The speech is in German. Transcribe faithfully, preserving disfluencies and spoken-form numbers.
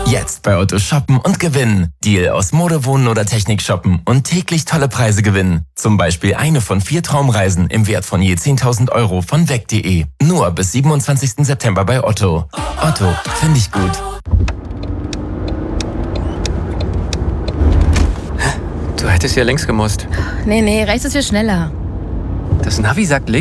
Jetzt bei Otto shoppen und gewinnen. Deal aus Mode, Wohnen oder Technik shoppen und täglich tolle Preise gewinnen. Zum Beispiel eine von vier Traumreisen im Wert von je zehntausend Euro von weg punkt de. Nur bis siebenundzwanzigsten September bei Otto. Otto, finde ich gut. Du hättest ja links gemusst. Nee, nee, rechts ist viel schneller. Das Navi sagt links.